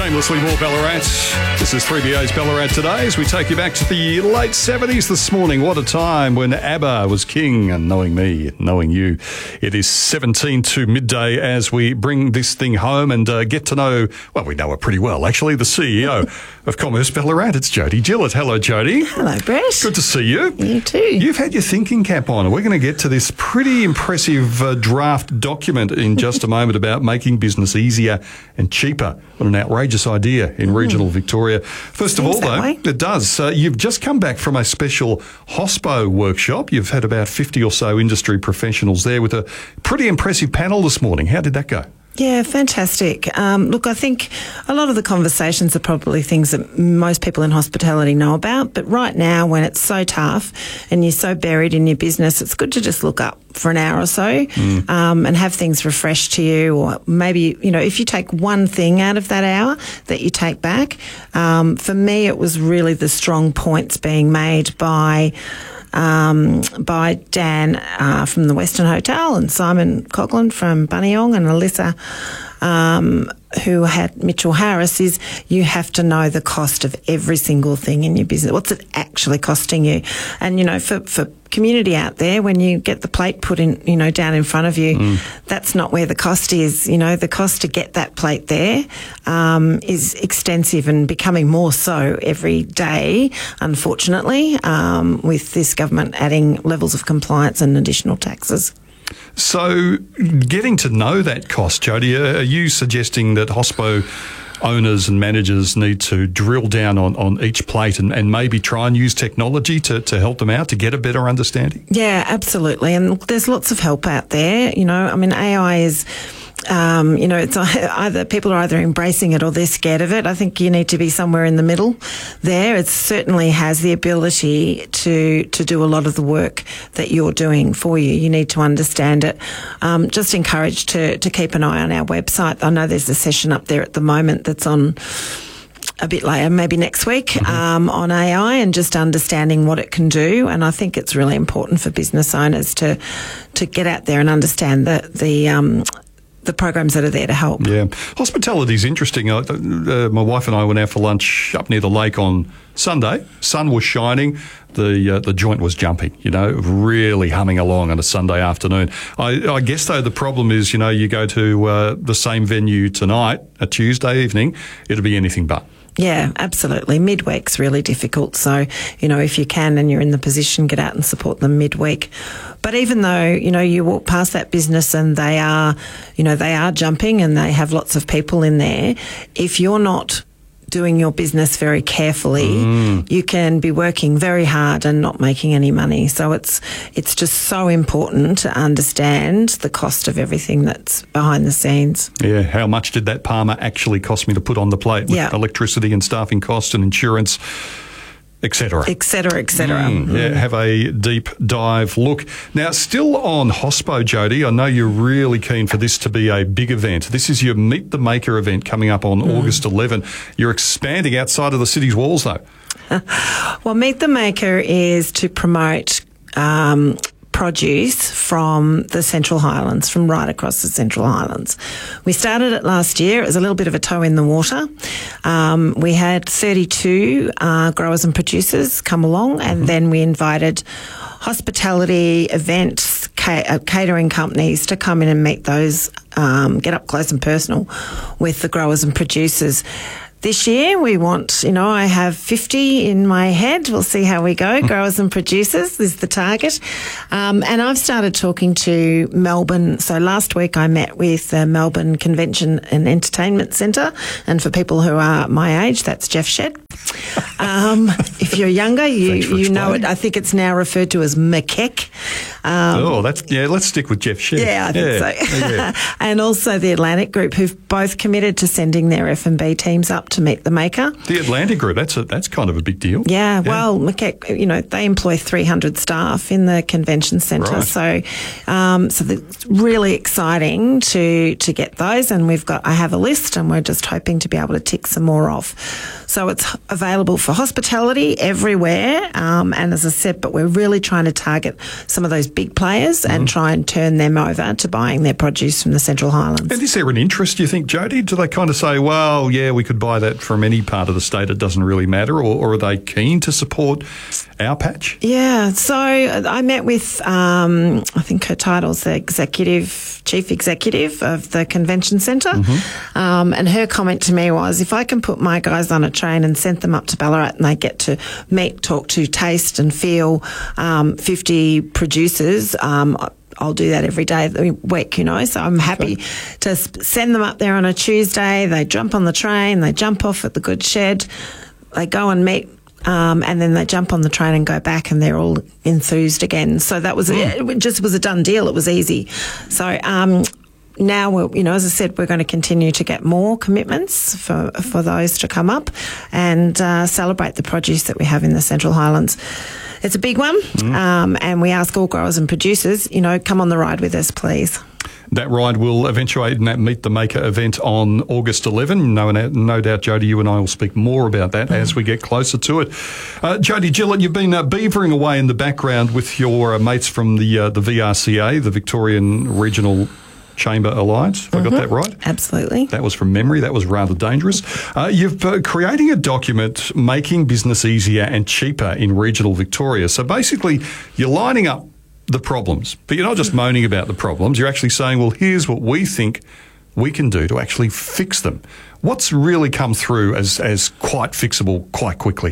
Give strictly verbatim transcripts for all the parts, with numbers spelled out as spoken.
Shamelessly more Ballarat. This is three B A's Ballarat Today as we take you back to the late seventies this morning. What a time when ABBA was king, and knowing me, knowing you. It is seventeen to midday as we bring this thing home and uh, get to know, well, we know her pretty well, actually, the C E O of Commerce Ballarat. It's Jody Gillett. Hello, Jody. Hello, Brett. Good to see you. You too. You've had your thinking cap on. We're going to get to this pretty impressive uh, draft document in just a moment about making business easier and cheaper. What an outrageous idea in mm. regional Victoria. First Seems of all, though, way. it does. Uh, you've just come back from a special Hospo workshop. You've had about fifty or so industry professionals there with a pretty impressive panel this morning. How did that go? Yeah, fantastic. Um, look, I think a lot of the conversations are probably things that most people in hospitality know about, but right now when it's so tough and you're so buried in your business, it's good to just look up for an hour or so mm. um, and have things refreshed to you, or maybe, you know, if you take one thing out of that hour that you take back. Um, for me, it was really the strong points being made by Um, by Dan uh, from the Western Hotel and Simon Coughlin from Buninyong and Alyssa um, who had Mitchell Harris, is you have to know the cost of every single thing in your business. What's it actually costing you? And, you know, for, for community out there, when you get the plate put in, you know, down in front of you, mm. that's not where the cost is. You know, the cost to get that plate there um, is extensive and becoming more so every day, unfortunately, um, with this government adding levels of compliance and additional taxes. So getting to know that cost, Jody, are you suggesting that Hospo owners and managers need to drill down on, on each plate and, and maybe try and use technology to, to help them out to get a better understanding? Yeah, absolutely. And look, there's lots of help out there. You know, I mean, A I is... Um, you know, it's either people are either embracing it or they're scared of it. I think you need to be somewhere in the middle there. It certainly has the ability to to do a lot of the work that you're doing for you. You need to understand it. Um, just encouraged to to keep an eye on our website. I know there's a session up there at the moment that's on a bit later, maybe next week, mm-hmm. um, on A I and just understanding what it can do. And I think it's really important for business owners to to get out there and understand the the um, the programs that are there to help. Yeah. Hospitality is interesting. Uh, uh, my wife and I went out for lunch up near the lake on Sunday. Sun was shining. The uh, the joint was jumping, you know, really humming along on a Sunday afternoon. I, I guess, though, the problem is, you know, you go to uh, the same venue tonight, a Tuesday evening, it'll be anything but. Yeah, absolutely. Midweek's really difficult. So, you know, if you can and you're in the position, get out and support them midweek. But even though, you know, you walk past that business and they are, you know, they are jumping and they have lots of people in there, if you're not doing your business very carefully, mm. you can be working very hard and not making any money. So it's it's just so important to understand the cost of everything that's behind the scenes. Yeah, how much did that Palmer actually cost me to put on the plate with yeah. electricity and staffing costs and insurance, et cetera. Et cetera, et cetera. Mm, mm. Yeah, have a deep dive look. Now, still on Hospo, Jody, I know you're really keen for this to be a big event. This is your Meet the Maker event coming up on mm. August eleventh. You're expanding outside of the city's walls, though. Well, Meet the Maker is to promote um, produce from the Central Highlands, from right across the Central Highlands. We started it last year. It was a little bit of a toe in the water. Um, we had thirty-two uh, growers and producers come along, and mm-hmm. then we invited hospitality, events, ca- uh, catering companies to come in and meet those, um, get up close and personal with the growers and producers. This year we want, you know, I have fifty in my head. We'll see how we go. Growers and producers is the target. Um, and I've started talking to Melbourne. So last week I met with the Melbourne Convention and Entertainment Centre. And for people who are my age, that's Jeff Shed. Um, if you're younger, you, you know it. I think it's now referred to as M C E C. Um, oh, that's, yeah, let's stick with Jeff Shed. Yeah, I think yeah. so. Yeah. And also the Atlantic Group, who've both committed to sending their F and B teams up to Meet the Maker. The Atlantic Group, that's a, that's kind of a big deal. Yeah, yeah. Well, M C E C, you know, they employ three hundred staff in the convention centre. Right. So, um, so it's really exciting to, to get those. And we've got, I have a list and we're just hoping to be able to tick some more off. So it's available for hospitality everywhere. Um, and as I said, but we're really trying to target some of those big players mm. and try and turn them over to buying their produce from the Central Highlands. And is there an interest, do you think, Jody? Do they kind of say, well, yeah, we could buy that from any part of the state, it doesn't really matter, or, or are they keen to support our patch? Yeah, so I met with, um, I think her title's the executive, chief executive of the convention centre, mm-hmm. um, and her comment to me was, if I can put my guys on a train and send them up to Ballarat and they get to meet, talk to, taste and feel um, fifty producers, um, I'll do that every day of the week, you know. So I'm happy okay. to send them up there on a Tuesday. They jump on the train, they jump off at the goods shed, they go and meet, um, and then they jump on the train and go back, and they're all enthused again. So that was mm. it. Just was a done deal. It was easy. So. Um, Now, we're, you know, as I said, we're going to continue to get more commitments for for those to come up and uh, celebrate the produce that we have in the Central Highlands. It's a big one, mm. um, and we ask all growers and producers, you know, come on the ride with us, please. That ride will eventuate in that Meet the Maker event on August eleventh. No, no doubt, Jody, you and I will speak more about that mm. as we get closer to it. Uh, Jody Gillett, you've been uh, beavering away in the background with your uh, mates from the uh, the V R C A, the Victorian Regional Chamber Alliance. Have mm-hmm. I got that right? Absolutely. That was from memory. That was rather dangerous. Uh, you've uh, creating a document making business easier and cheaper in regional Victoria. So basically, you're lining up the problems, but you're not just moaning about the problems. You're actually saying, well, here's what we think we can do to actually fix them. What's really come through as, as quite fixable quite quickly?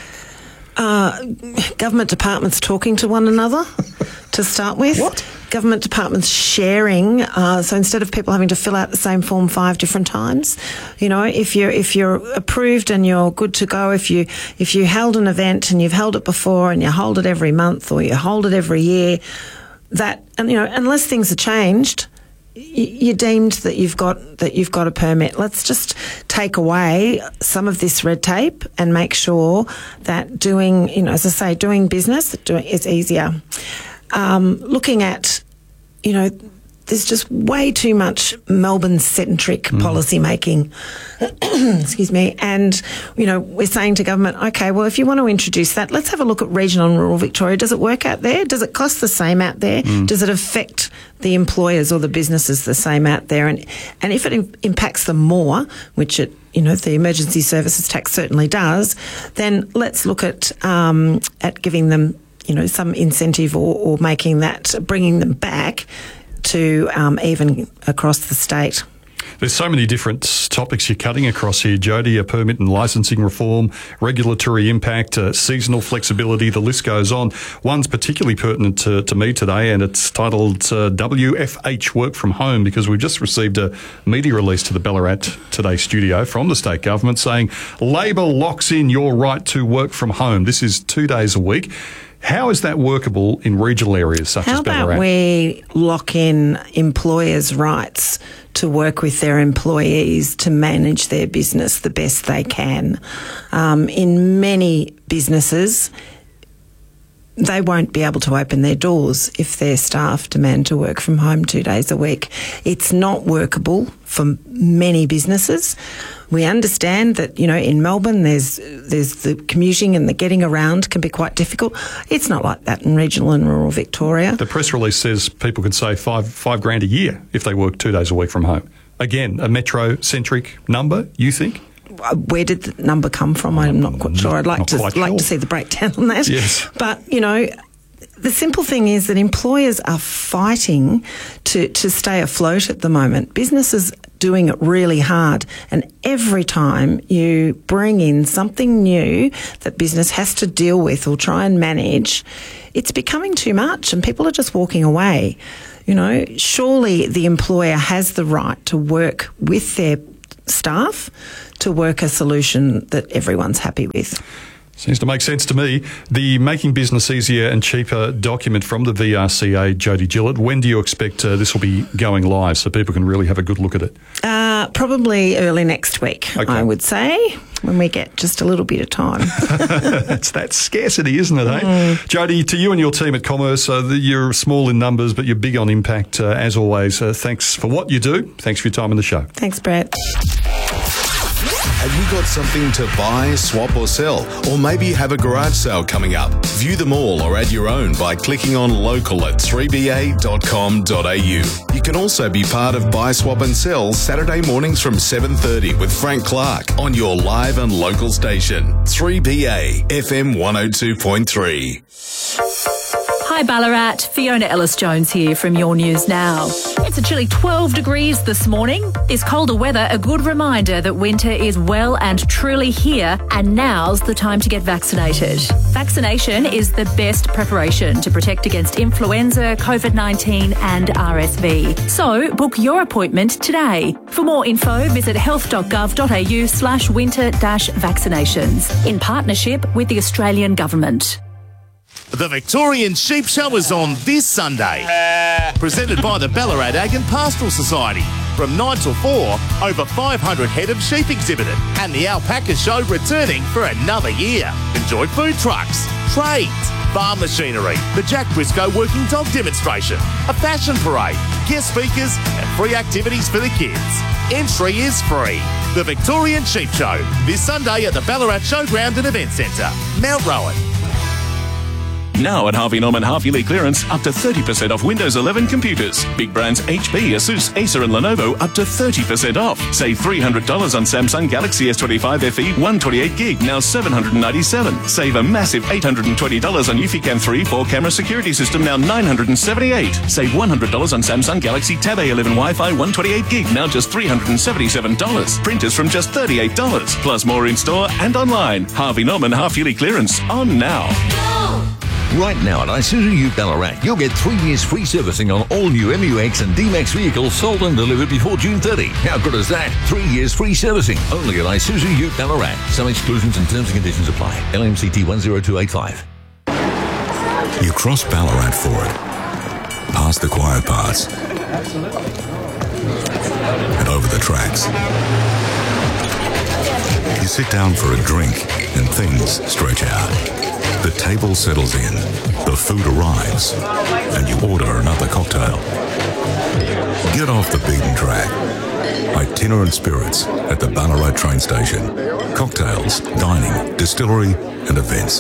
Uh, government departments talking to one another to start with. What? Government departments sharing. Uh, so instead of people having to fill out the same form five different times, you know, if you're if you're approved and you're good to go, if you if you held an event and you've held it before and you hold it every month or you hold it every year, that and you know unless things are changed, you're deemed that you've got that you've got a permit. Let's just take away some of this red tape and make sure that doing, you know, as I say, doing business doing is easier. Um, looking at, you know, there's just way too much Melbourne-centric mm. policy making. Excuse me. And, you know, we're saying to government, okay, well, if you want to introduce that, let's have a look at regional and rural Victoria. Does it work out there? Does it cost the same out there? Mm. Does it affect the employers or the businesses the same out there? And and if it im- impacts them more, which it, you know, the emergency services tax certainly does, then let's look at um, at giving them, you know, some incentive or, or making that, bringing them back to um, even across the state. There's so many different topics you're cutting across here, Jody. A permit and licensing reform, regulatory impact, uh, seasonal flexibility, the list goes on. One's particularly pertinent to, to me today, and it's titled uh, W F H Work From Home, because we've just received a media release to the Ballarat Today studio from the state government saying Labor locks in your right to work from home. This is two days a week. How is that workable in regional areas such How as Ballarat? How about we lock in employers' rights to work with their employees to manage their business the best they can? Um, in many businesses, they won't be able to open their doors if their staff demand to work from home two days a week. It's not workable for many businesses. We understand that, you know, in Melbourne there's there's the commuting and the getting around can be quite difficult. It's not like that in regional and rural Victoria. The press release says people can save five five grand a year if they work two days a week from home. Again, a metro-centric number, you think? Where did the number come from? I'm not quite sure. I'd like to like sure. to see the breakdown on that. Yes. But, you know, the simple thing is that employers are fighting to, to stay afloat at the moment. Businesses doing it really hard, and every time you bring in something new that business has to deal with or try and manage, it's becoming too much and people are just walking away. You know, surely the employer has the right to work with their staff to work a solution that everyone's happy with. Seems to make sense to me. The Making Business Easier and Cheaper document from the V R C A, Jody Gillett, when do you expect uh, this will be going live so people can really have a good look at it? Uh, probably early next week, okay. I would say, when we get just a little bit of time. It's that scarcity, isn't it, eh? Mm. Jody, to you and your team at Commerce, uh, you're small in numbers, but you're big on impact, uh, as always. Uh, thanks for what you do. Thanks for your time on the show. Thanks, Brett. Have you got something to buy, swap or sell? Or maybe have a garage sale coming up? View them all or add your own by clicking on local at three b a dot com dot a u. You can also be part of Buy, Swap and Sell Saturday mornings from seven thirty with Frank Clark on your live and local station, three B A F M one oh two point three. Hi Ballarat, Fiona Ellis-Jones here from Your News Now. It's a chilly twelve degrees this morning. This colder weather, a good reminder that winter is well and truly here, and now's the time to get vaccinated. Vaccination is the best preparation to protect against influenza, COVID nineteen and R S V. So book your appointment today. For more info, visit health dot gov dot a u slash winter dash vaccinations in partnership with the Australian Government. The Victorian Sheep Show is on this Sunday. Presented by the Ballarat Ag and Pastoral Society. From nine till four, over five hundred head of sheep exhibited. And the Alpaca Show returning for another year. Enjoy food trucks, trades, farm machinery, the Jack Briscoe Working Dog Demonstration, a fashion parade, guest speakers and free activities for the kids. Entry is free. The Victorian Sheep Show, this Sunday at the Ballarat Showground and Event Centre, Mount Rowan. Now at Harvey Norman half-yearly clearance, up to thirty percent off Windows eleven computers. Big brands H P, Asus, Acer and Lenovo up to thirty percent off. Save three hundred dollars on Samsung Galaxy S twenty-five F E one twenty-eight gig, now seven hundred ninety-seven dollars. Save a massive eight hundred twenty dollars on Eufycam three four-camera security system, now nine hundred seventy-eight dollars. Save one hundred dollars on Samsung Galaxy Tab A eleven Wi-Fi one twenty-eight gig, now just three hundred seventy-seven dollars. Printers from just thirty-eight dollars. Plus more in-store and online. Harvey Norman half-yearly clearance on now. Right now at Isuzu Ute Ballarat, you'll get three years free servicing on all new M U X and D-Max vehicles sold and delivered before June thirtieth. How good is that? Three years free servicing, only at Isuzu Ute Ballarat. Some exclusions and terms and conditions apply. L M C T one zero two eight five. You cross Ballarat Ford, past the quiet parts, and over the tracks. You sit down for a drink and things stretch out. The table settles in, the food arrives, and you order another cocktail. Get off the beaten track. Itinerant Spirits at the Ballarat train station. Cocktails, dining, distillery, and events.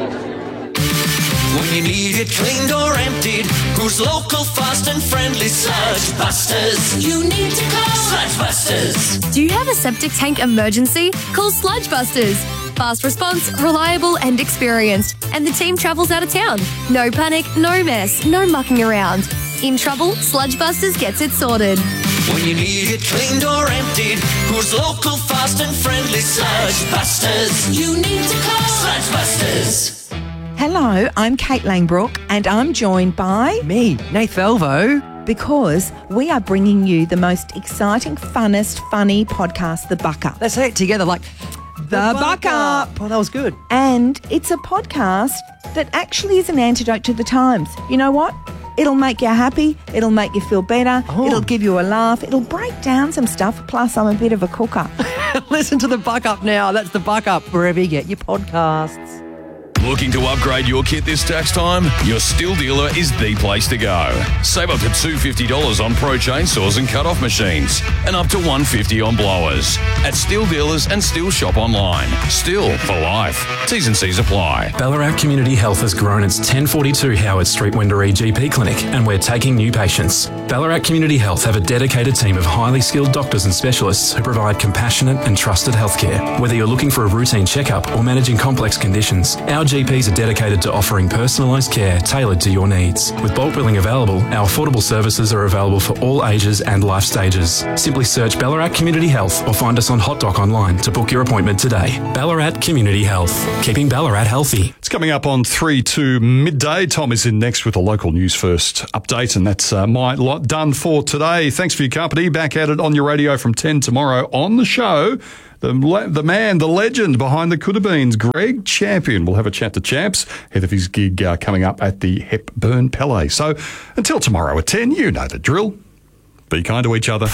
When you need it cleaned or emptied, who's local, fast and friendly? Sludge Busters. You need to call Sludge Busters. Do you have a septic tank emergency? Call Sludge Busters. Fast response, reliable and experienced. And the team travels out of town. No panic, no mess, no mucking around. In trouble, Sludge Busters gets it sorted. When you need it cleaned or emptied, who's local, fast and friendly? Sludge Busters. You need to call Sludge Busters. Hello, I'm Kate Langbrook and I'm joined by... me, Nath Velvo. Because we are bringing you the most exciting, funnest, funny podcast, The Buck Up. Let's say it together like... The, the Buck Up. Up. Oh, that was good. And it's a podcast that actually is an antidote to the times. You know what? It'll make you happy. It'll make you feel better. Oh. It'll give you a laugh. It'll break down some stuff. Plus, I'm a bit of a cooker. Listen to The Buck Up now. That's The Buck Up, wherever you get your podcasts. Looking to upgrade your kit this tax time? Your Stihl dealer is the place to go. Save up to two hundred fifty dollars on pro chainsaws and cut-off machines, and up to one hundred fifty dollars on blowers. At Stihl Dealers and Stihl Shop online. Stihl for life. T's and C's apply. Ballarat Community Health has grown its ten forty-two Howard Street Wendouree G P clinic, and we're taking new patients. Ballarat Community Health have a dedicated team of highly skilled doctors and specialists who provide compassionate and trusted healthcare. Whether you're looking for a routine checkup or managing complex conditions, our G Ps are dedicated to offering personalised care tailored to your needs. With bulk billing available, our affordable services are available for all ages and life stages. Simply search Ballarat Community Health or find us on Hotdoc online to book your appointment today. Ballarat Community Health, keeping Ballarat healthy. It's coming up on three to midday. Tom is in next with a local news first update, and that's uh, my lot done for today. Thanks for your company. Back at it on your radio from ten tomorrow on the show. The, the man, the legend behind the Coulda Beans, Greg Champion. We'll have a chat to Champs, ahead of his gig uh, coming up at the Hepburn Palais. So until tomorrow at ten, you know the drill. Be kind to each other.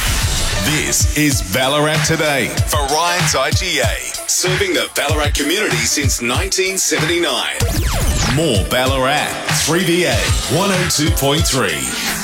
This is Ballarat Today for Ryan's I G A, serving the Ballarat community since nineteen seventy-nine. More Ballarat, three B A one oh two point three.